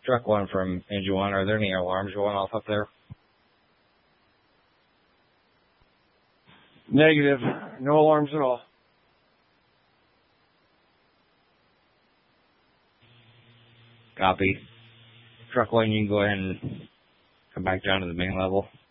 Truck 1 from engine 1. Are there any alarms going off up there? Negative. No alarms at all. Copy. Truck 1, you can go ahead and come back down to the main level.